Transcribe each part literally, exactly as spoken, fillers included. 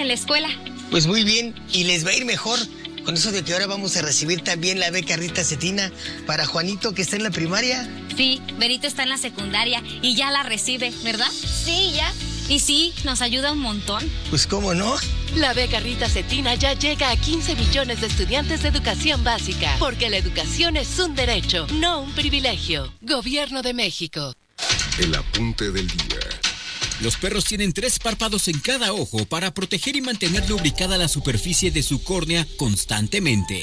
en la escuela? Pues muy bien, y les va a ir mejor con eso de que ahora vamos a recibir también la beca Rita Cetina para Juanito, que está en la primaria. Sí, Berito está en la secundaria y ya la recibe, ¿verdad? Sí, ya. Y sí, nos ayuda un montón. Pues cómo no. La beca Rita Cetina ya llega a quince millones de estudiantes de educación básica, porque la educación es un derecho, no un privilegio. Gobierno de México. El apunte del día. Los perros tienen tres párpados en cada ojo para proteger y mantener lubricada la superficie de su córnea constantemente.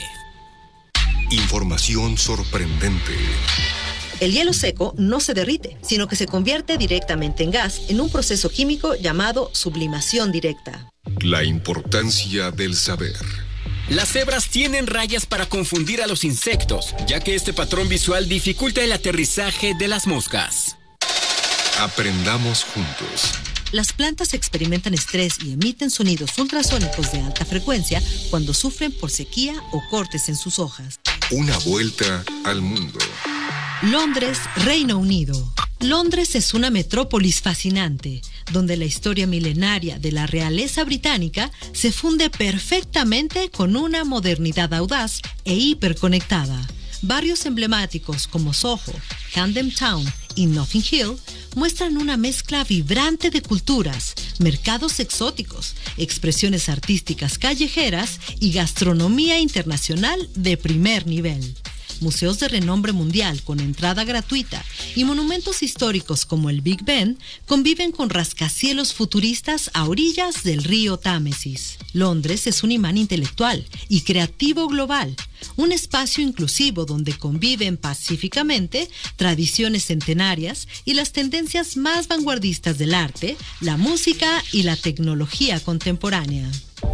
Información sorprendente. El hielo seco no se derrite, sino que se convierte directamente en gas en un proceso químico llamado sublimación directa. La importancia del saber. Las cebras tienen rayas para confundir a los insectos, ya que este patrón visual dificulta el aterrizaje de las moscas. Aprendamos juntos. Las plantas experimentan estrés y emiten sonidos ultrasónicos de alta frecuencia cuando sufren por sequía o cortes en sus hojas. Una vuelta al mundo. Londres, Reino Unido. Londres es una metrópolis fascinante, donde la historia milenaria de la realeza británica se funde perfectamente con una modernidad audaz e hiperconectada. Barrios emblemáticos como Soho, Camden Town y Notting Hill muestran una mezcla vibrante de culturas, mercados exóticos, expresiones artísticas callejeras y gastronomía internacional de primer nivel. Museos de renombre mundial con entrada gratuita y monumentos históricos como el Big Ben conviven con rascacielos futuristas a orillas del río Támesis. Londres es un imán intelectual y creativo global, un espacio inclusivo donde conviven pacíficamente tradiciones centenarias y las tendencias más vanguardistas del arte, la música y la tecnología contemporánea.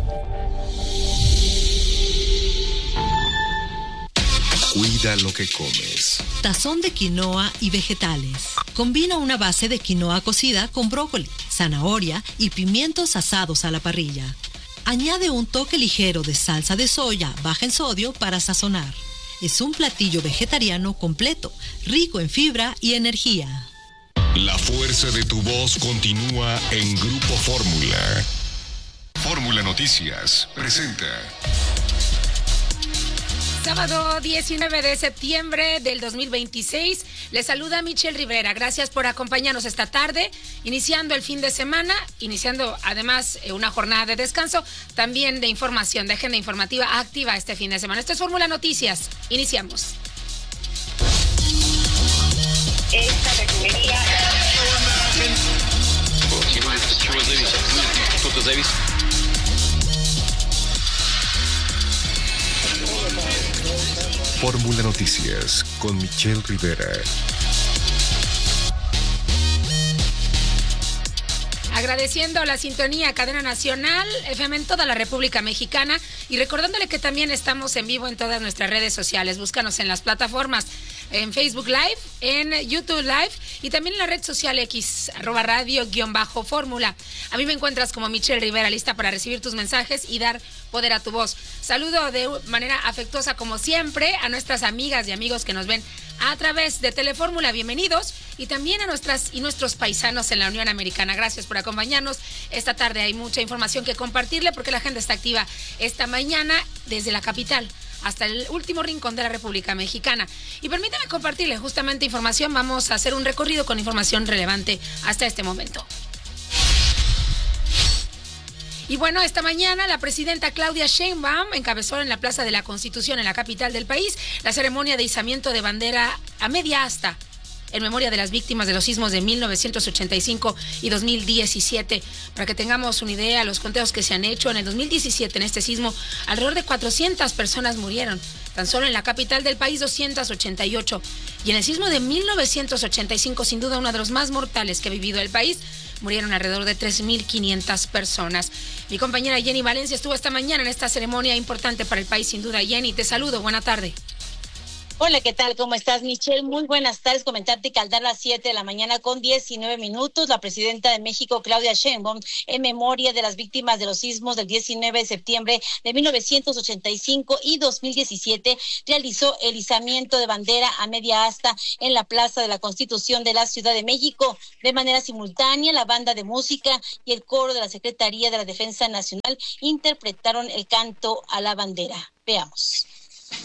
Cuida lo que comes. Tazón de quinoa y vegetales. Combina una base de quinoa cocida con brócoli, zanahoria y pimientos asados a la parrilla. Añade un toque ligero de salsa de soya baja en sodio para sazonar. Es un platillo vegetariano completo, rico en fibra y energía. La fuerza de tu voz continúa en Grupo Fórmula. Fórmula Noticias presenta. Sábado diecinueve de septiembre del dos mil veintiséis, les saluda Michelle Rivera. Gracias por acompañarnos esta tarde, iniciando el fin de semana, iniciando además una jornada de descanso, también de información, de agenda informativa activa este fin de semana. Esto es Fórmula Noticias. Iniciamos. Esta refinería... Fórmula Noticias con Michelle Rivera. Agradeciendo la sintonía Cadena Nacional, F M en toda la República Mexicana y recordándole que también estamos en vivo en todas nuestras redes sociales. Búscanos en las plataformas, en Facebook Live, en YouTube Live y también en la red social X, arroba radio guión bajo fórmula. A mí me encuentras como Michelle Rivera, lista para recibir tus mensajes y dar poder a tu voz. Saludo de manera afectuosa como siempre a nuestras amigas y amigos que nos ven a través de Telefórmula, bienvenidos, y también a nuestras y nuestros paisanos en la Unión Americana. Gracias por acompañarnos. Esta tarde hay mucha información que compartirle porque la agenda está activa esta mañana desde la capital hasta el último rincón de la República Mexicana. Y permítame compartirle justamente información. Vamos a hacer un recorrido con información relevante hasta este momento. Y bueno, esta mañana la presidenta Claudia Sheinbaum encabezó en la Plaza de la Constitución, en la capital del país, la ceremonia de izamiento de bandera a media asta en memoria de las víctimas de los sismos de mil novecientos ochenta y cinco y dos mil diecisiete. Para que tengamos una idea, los conteos que se han hecho en el dos mil diecisiete, en este sismo, alrededor de cuatrocientas personas murieron. Tan solo en la capital del país, doscientas ochenta y ocho. Y en el sismo de mil novecientos ochenta y cinco, sin duda uno de los más mortales que ha vivido el país, murieron alrededor de tres mil quinientas personas. Mi compañera Jenny Valencia estuvo esta mañana en esta ceremonia importante para el país, sin duda. Jenny, te saludo. Buena tarde. Hola, ¿qué tal? ¿Cómo estás, Michelle? Muy buenas tardes. Comentarte que al dar las siete de la mañana con diecinueve minutos, la presidenta de México, Claudia Sheinbaum, en memoria de las víctimas de los sismos del diecinueve de septiembre de mil novecientos ochenta y cinco y dos mil diecisiete, realizó el izamiento de bandera a media asta en la Plaza de la Constitución de la Ciudad de México. De manera simultánea, la banda de música y el coro de la Secretaría de la Defensa Nacional interpretaron el canto a la bandera. Veamos.